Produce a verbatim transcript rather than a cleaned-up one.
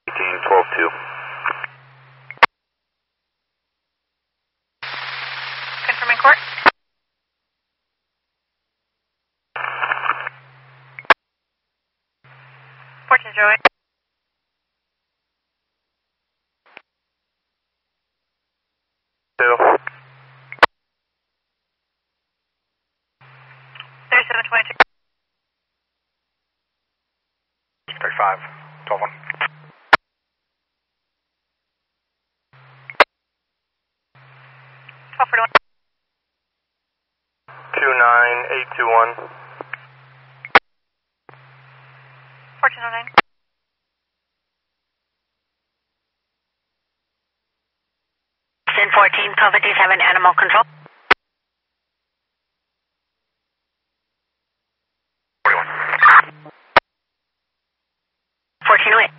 eighteen, twelve, two. Confirming court. fourteen zero eight. Two. thirty-seven twenty-two. thirty-five, twelve one. twelve forty-one. two nine eight two one. fourteen oh nine. ten fourteen, Coventry seven, animal control. forty-one. fourteen oh eight.